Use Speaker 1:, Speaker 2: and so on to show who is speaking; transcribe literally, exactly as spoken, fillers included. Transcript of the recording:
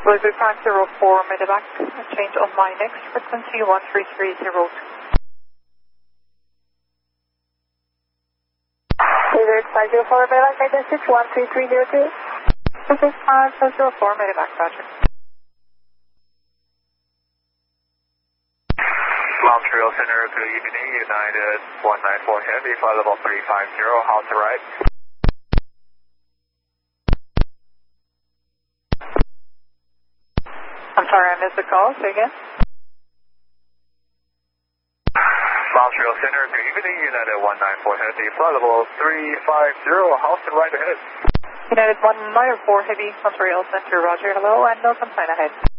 Speaker 1: Bluetooth five zero four Medevac, change on my next frequency one three three zero two.
Speaker 2: Bluetooth five zero four Medevac, message one three three zero two.
Speaker 1: Bluetooth five zero four Medevac, roger.
Speaker 3: Montreal Center, good evening, United one nine four Heavy, flight level three five zero, how's the ride?
Speaker 1: I'm sorry, I missed the call. Say again.
Speaker 3: Montreal Center, good evening, United one nine four Heavy, flight level three five zero, how's the ride ahead?
Speaker 1: United one nine four Heavy, Montreal Center, roger, hello, and no complaint ahead.